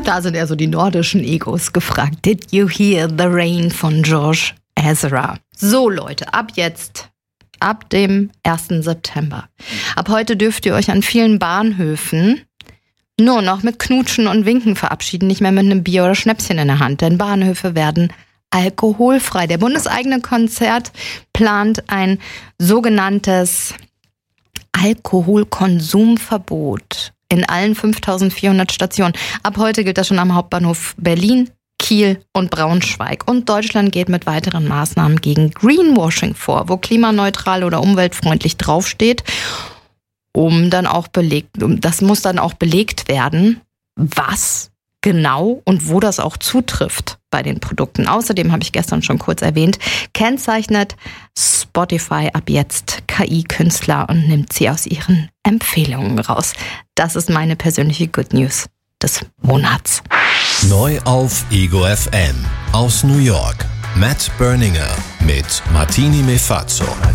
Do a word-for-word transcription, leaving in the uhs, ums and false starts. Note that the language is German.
Da sind eher so die nordischen Egos gefragt. Did you hear the rain von George Ezra? So Leute, ab jetzt, ab dem ersten September. Ab heute dürft ihr euch an vielen Bahnhöfen nur noch mit Knutschen und Winken verabschieden, nicht mehr mit einem Bier oder Schnäpschen in der Hand, denn Bahnhöfe werden alkoholfrei. Der bundeseigene Konzert plant ein sogenanntes Alkoholkonsumverbot in allen fünftausendvierhundert Stationen. Ab heute gilt das schon am Hauptbahnhof Berlin, Kiel und Braunschweig. Und Deutschland geht mit weiteren Maßnahmen gegen Greenwashing vor, wo klimaneutral oder umweltfreundlich draufsteht, um dann auch belegt, das muss dann auch belegt werden, was genau und wo das auch zutrifft bei den Produkten. Außerdem, habe ich gestern schon kurz erwähnt, kennzeichnet Spotify ab jetzt K I-Künstler und nimmt sie aus ihren Empfehlungen raus. Das ist meine persönliche Good News des Monats. Neu auf Ego F M aus New York. Matt Berninger mit Martini Mefazzo.